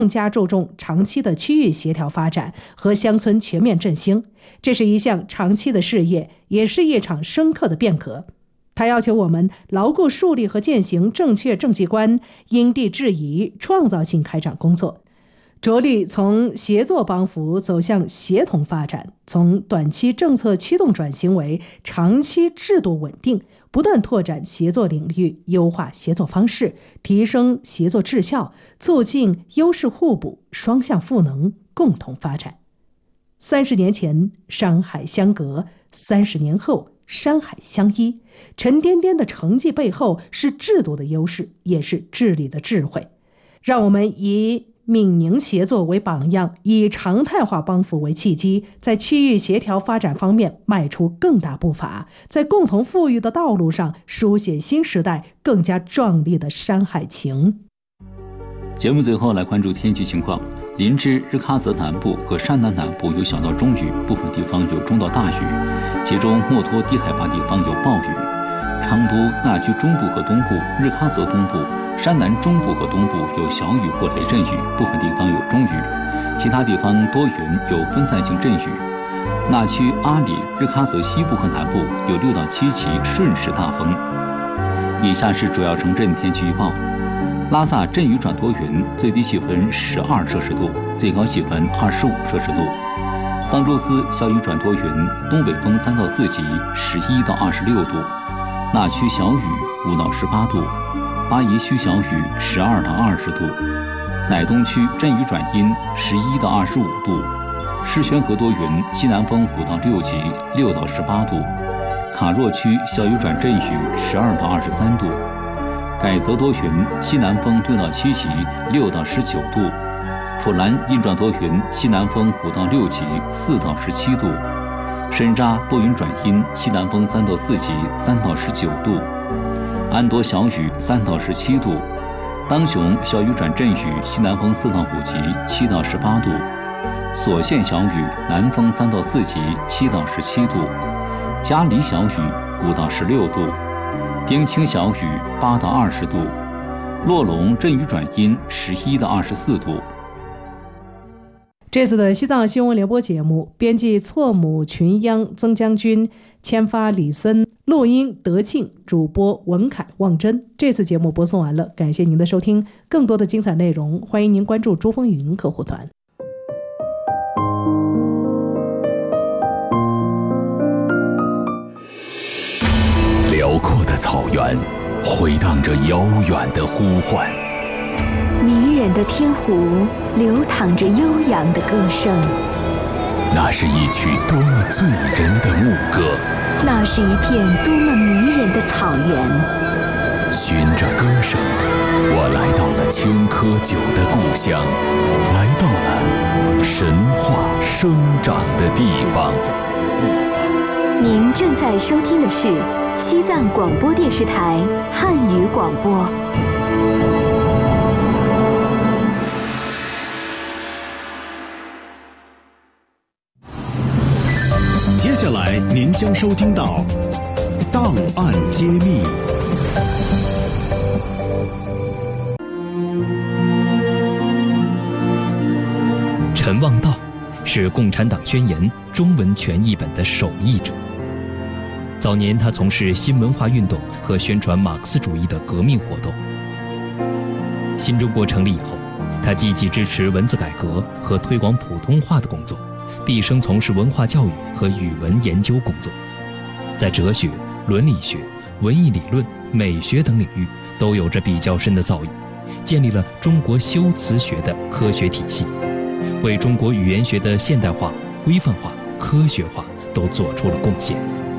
更加注重长期的区域协调发展和乡村全面振兴。这是一项长期的事业，也是一场深刻的变革。他要求我们牢固树立和践行正确政绩观，因地制宜、创造性开展工作，着力从协作帮扶走向协同发展，从短期政策驱动转型为长期制度稳定，不断拓展协作领域，优化协作方式，提升协作质效，促进优势互补、双向赋能，共同发展。30年前山海相隔，30年后山海相依。沉甸甸的成绩背后是制度的优势，也是治理的智慧。让我们以闽宁协作为榜样，以常态化帮扶为契机，在区域协调发展方面迈出更大步伐，在共同富裕的道路上书写新时代更加壮丽的山海情。 节目最后来关注天气情况。林芝、日喀则南部和山南南部有小到中雨，部分地方有中到大雨，其中墨脱低海拔地方有暴雨。昌都、那曲中部和东部、日喀则东部、山南中部和东部有小雨或雷阵雨，部分地方有中雨，其他地方多云，有分散性阵雨。那曲、阿里、日喀则西部和南部有6到7级瞬时大风。以下是主要城镇天气预报。拉萨阵雨转多云，最低气温12摄氏度，最高气温25摄氏度。桑珠斯小雨转多云，东北风3到4级，11到26度。那曲小雨5到18度，巴宜区小雨12到20度。乃东区阵雨转阴11到25度。狮泉河多云，西南风5到6级，6到18度。卡若区小雨转阵雨12到23度。改则多云，西南风6到7级，6到19度。普兰阴转多云，西南风5到6级，4到17度。申扎多云转阴，西南风3到4级，3到19度。安多小雨3到17度。当雄小雨转阵雨，西南风4到5级，7到18度。所县小雨，南风3到4级，7到17度。嘉黎小雨5到16度。丁青小雨8到20度，洛龙阵雨转阴11到24度。 这次的西藏新闻联播节目，编辑错母群央曾将军，签发李森，录音德庆，主播文凯、望真。这次节目播送完了，感谢您的收听。更多的精彩内容，欢迎您关注珠峰云客户团。 辽阔的草原回荡着遥远的呼唤， 迷人的天湖流淌着悠扬的歌声。 那是一曲多么醉人的牧歌， 那是一片多么迷人的草原。 循着歌声，我来到了青稞酒的故乡，来到了神话生长的地方。 您正在收听的是西藏广播电视台汉语广播。 接下来您将收听到《档案揭秘》。 陈望道是《共产党宣言》中文全译本的手译者。早年他从事新文化运动和宣传马克思主义的革命活动。新中国成立以后，他积极支持文字改革和推广普通话的工作，毕生从事文化教育和语文研究工作，在哲学、伦理学、文艺理论、美学等领域都有着比较深的造诣，建立了中国修辞学的科学体系，为中国语言学的现代化、规范化、科学化都做出了贡献。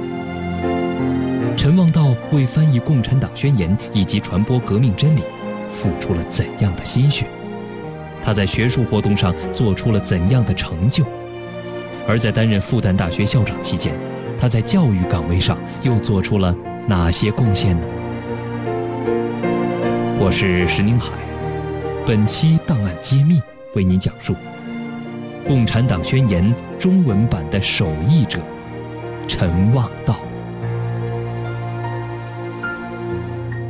陈望道为翻译《共产党宣言》以及传播革命真理付出了怎样的心血？他在学术活动上做出了怎样的成就？而在担任复旦大学校长期间，他在教育岗位上又做出了哪些贡献呢？我是石宁海，本期档案揭秘为您讲述《共产党宣言》中文版的手译者陈望道。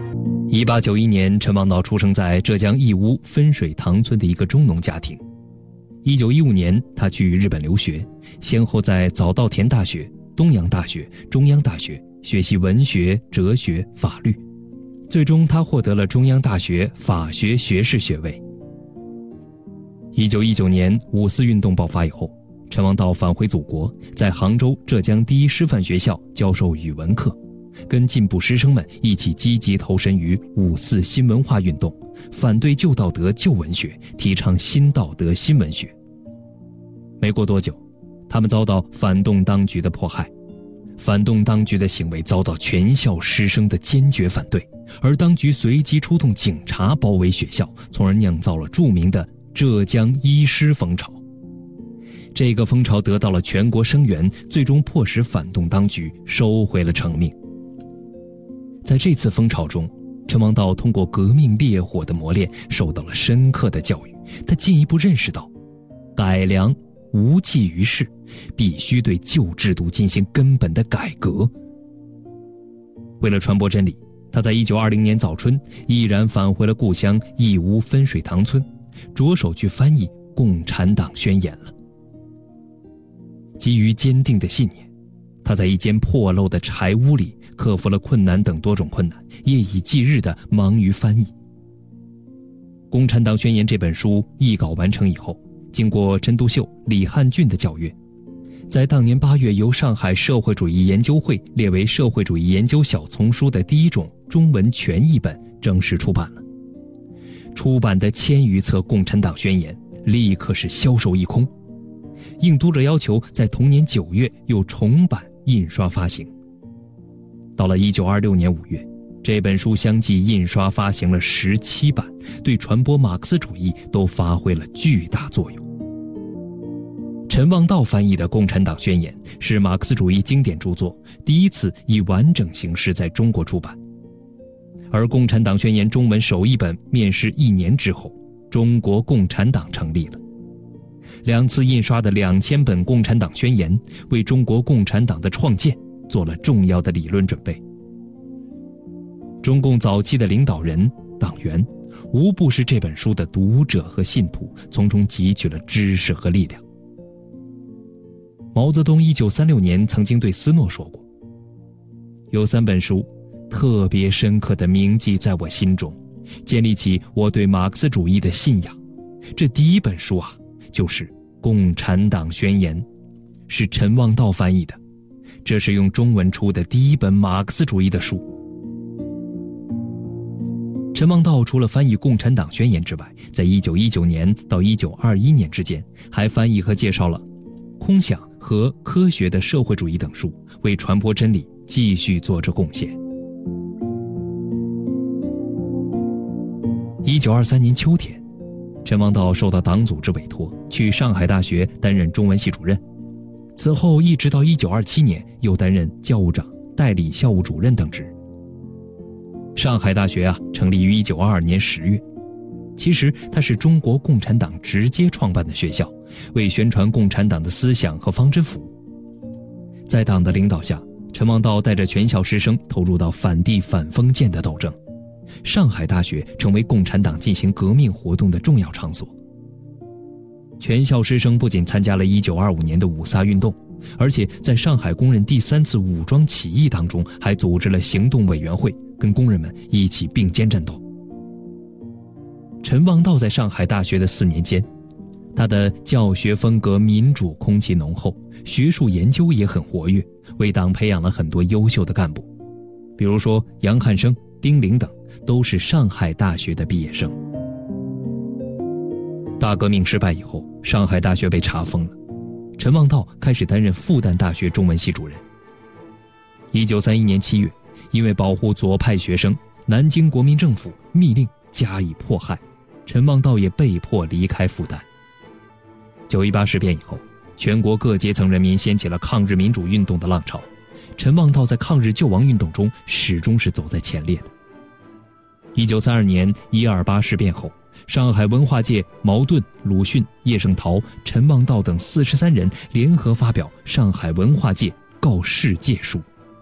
1891年，陈望道出生在浙江义乌分水塘村的一个中农家庭。1915年，他去日本留学，先后在早稻田大学、东洋大学、中央大学学习文学、哲学、法律，最终他获得了中央大学法学学士学位。1919年五四运动爆发以后，陈望道返回祖国，在杭州浙江第一师范学校教授语文课，跟进步师生们一起积极投身于五四新文化运动，反对旧道德旧文学，提倡新道德新文学。没过多久，他们遭到反动当局的迫害，反动当局的行为遭到全校师生的坚决反对，而当局随即出动警察包围学校，从而酿造了著名的浙江医师风潮。这个风潮得到了全国声援，最终迫使反动当局收回了成命。在这次风潮中，陈望道通过革命烈火的磨练，受到了深刻的教育。他进一步认识到，改良无济于事，必须对旧制度进行根本的改革。为了传播真理，他在1920年早春毅然返回了故乡义乌分水塘村，着手去翻译《共产党宣言》了。基于坚定的信念，他在一间破漏的柴屋里克服了困难等多种困难，夜以继日地忙于翻译。《共产党宣言》这本书译稿完成以后，经过陈独秀、李汉俊的校阅，在当年8月由上海社会主义研究会列为社会主义研究小丛书的第一种中文全译本正式出版了。出版的1000余册《共产党宣言》立刻是销售一空，应读者要求，在同年9月又重版印刷发行。到了1926年5月，这本书相继印刷发行了17版，对传播马克思主义都发挥了巨大作用。陈望道翻译的《共产党宣言》是马克思主义经典著作，第一次以完整形式在中国出版。而《共产党宣言》中文首译本面世1年之后，中国共产党成立了。2次印刷的2000本《共产党宣言》为中国共产党的创建做了重要的理论准备。中共早期的领导人、党员无不是这本书的读者和信徒，从中汲取了知识和力量。毛泽东1936年曾经对斯诺说过，有3本书特别深刻地铭记在我心中，建立起我对马克思主义的信仰。这第1本书啊，就是《共产党宣言》，是陈望道翻译的，这是用中文出的第1本马克思主义的书。陈望道除了翻译《共产党宣言》之外，在1919年到1921年之间，还翻译和介绍了《空想》和《科学的社会主义》等书，为传播真理继续做着贡献。1923年秋天，陈望道受到党组织委托，去上海大学担任中文系主任。此后一直到1927年，又担任教务长、代理校务主任等职。上海大学成立于1922年10月。其实它是中国共产党直接创办的学校，为宣传共产党的思想和方针服务。在党的领导下，陈望道带着全校师生投入到反帝反封建的斗争。上海大学成为共产党进行革命活动的重要场所。全校师生不仅参加了1925年的五卅运动，而且在上海工人第3次武装起义当中，还组织了行动委员会，跟工人们一起并肩战斗。陈望道在上海大学的4年间，他的教学风格民主空气浓厚，学术研究也很活跃，为党培养了很多优秀的干部，比如说杨汉生、丁玲等都是上海大学的毕业生。大革命失败以后，上海大学被查封了，陈望道开始担任复旦大学中文系主任。1931年7月，因为保护左派学生，南京国民政府密令加以迫害，陈望道也被迫离开复旦。9·18事变以后，全国各阶层人民掀起了抗日民主运动的浪潮，陈望道在抗日救亡运动中始终是走在前列的。1932年1·28事变后，上海文化界茅盾、鲁迅、叶圣陶、陈望道等43人联合发表《上海文化界告世界书》，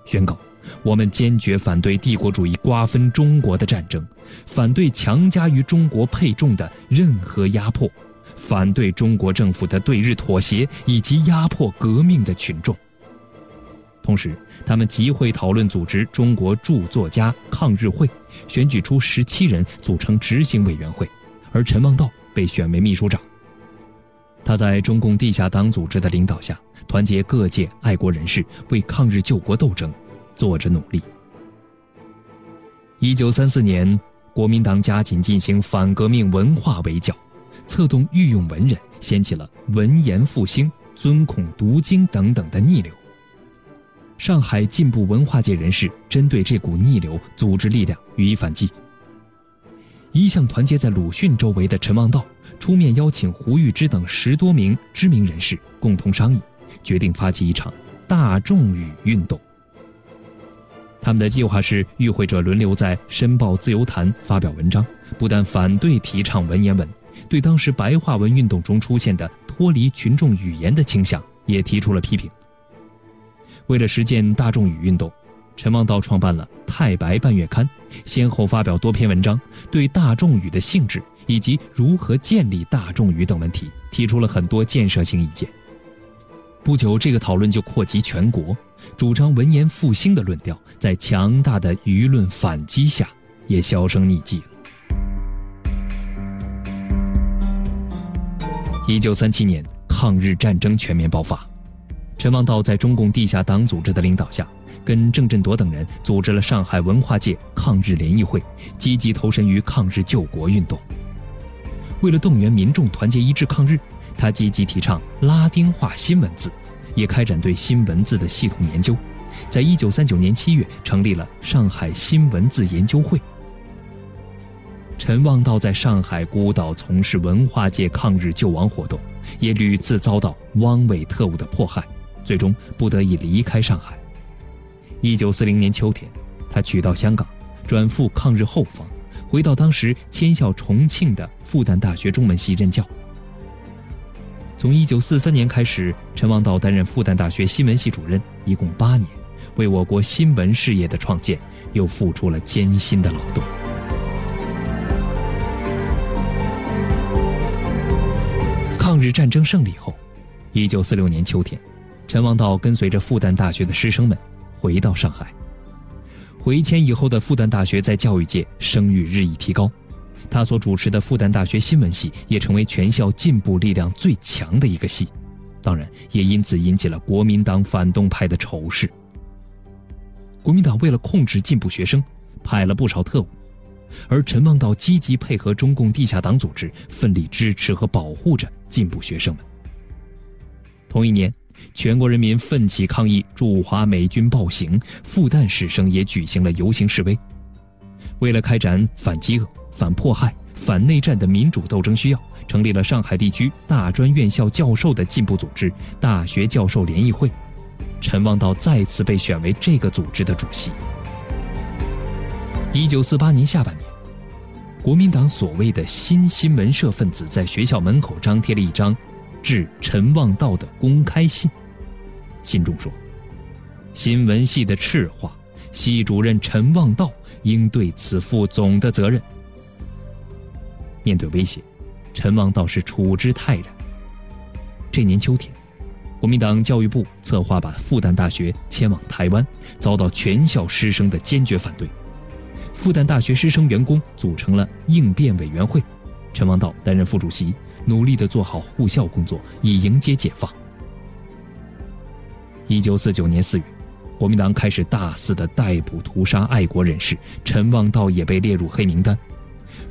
宣告我们坚决反对帝国主义瓜分中国的战争，反对强加于中国配重的任何压迫，反对中国政府的对日妥协以及压迫革命的群众。同时，他们集会讨论组织中国著作家抗日会，选举出17人组成执行委员会，而陈望道被选为秘书长。他在中共地下党组织的领导下，团结各界爱国人士，为抗日救国斗争做着努力。1934年，国民党加紧进行反革命文化围剿，策动御用文人，掀起了文言复兴、尊孔读经等等的逆流。上海进步文化界人士针对这股逆流组织力量予以反击。一向团结在鲁迅周围的陈望道出面邀请胡玉芝等10多名知名人士共同商议，决定发起一场大众语运动。他们的计划是与会者轮流在《申报》《自由谈》发表文章，不但反对提倡文言文，对当时白话文运动中出现的脱离群众语言的倾向也提出了批评。为了实践大众语运动，陈望道创办了《太白半月刊》，先后发表多篇文章，对大众语的性质以及如何建立大众语等问题提出了很多建设性意见。不久，这个讨论就扩及全国，主张文言复兴的论调在强大的舆论反击下也销声匿迹了。1937年，抗日战争全面爆发，陈望道在中共地下党组织的领导下，跟郑振铎等人组织了上海文化界抗日联谊会，积极投身于抗日救国运动。为了动员民众团结一致抗日，他积极提倡拉丁化新文字，也开展对新文字的系统研究，在1939年7月成立了上海新文字研究会。陈望道在上海孤岛从事文化界抗日救亡活动，也屡次遭到汪伪特务的迫害，最终不得已离开上海。1940年秋天，他取道香港，转赴抗日后方，回到当时迁校重庆的复旦大学中文系任教。从1943年开始，陈望道担任复旦大学新闻系主任，一共8年，为我国新闻事业的创建又付出了艰辛的劳动。抗日战争胜利后，1946年秋天，陈望道跟随着复旦大学的师生们回到上海。回迁以后的复旦大学在教育界声誉日益提高，他所主持的复旦大学新闻系也成为全校进步力量最强的一个系，当然也因此引起了国民党反动派的仇视。国民党为了控制进步学生，派了不少特务，而陈望道积极配合中共地下党组织，奋力支持和保护着进步学生们。同一年，全国人民奋起抗议驻华美军暴行，复旦师生也举行了游行示威。为了开展反饥饿、反迫害、反内战的民主斗争需要，成立了上海地区大专院校教授的进步组织大学教授联谊会。陈望道再次被选为这个组织的主席。1948年下半年，国民党所谓的新新闻社分子在学校门口张贴了一张致陈望道的公开信，信中说：新闻系的赤化，系主任陈望道应对此负总的责任。面对威胁，陈望道是处之泰然。这年秋天，国民党教育部策划把复旦大学迁往台湾，遭到全校师生的坚决反对。复旦大学师生员工组成了应变委员会，陈望道担任副主席，努力地做好护校工作，以迎接解放。1949年4月，国民党开始大肆地逮捕屠杀爱国人士，陈望道也被列入黑名单。